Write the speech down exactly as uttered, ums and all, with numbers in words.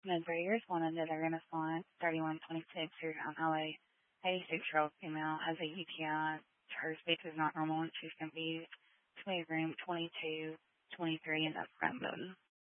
Midbury responded to the Renaissance thirty-one twenty-six here in L A. eighty-six-year-old female has a U T I. Her speech is not normal and she's confused. Please room twenty-two twenty-three in the front building.